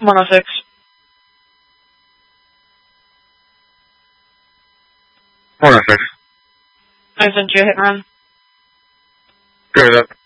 106. One oh six. I sent you a hit and run. Good with that.